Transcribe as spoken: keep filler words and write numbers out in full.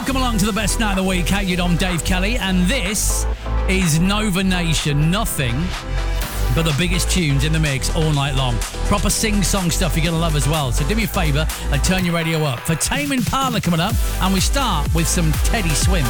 Welcome along to the best night of the week. How you doing? I'm Dave Kelly, and this is Nova Nation. Nothing but the biggest tunes in the mix all night long. Proper sing-song stuff you're going to love as well. So do me a favour and turn your radio up. For Tame Impala coming up, and we start with some Teddy Swims.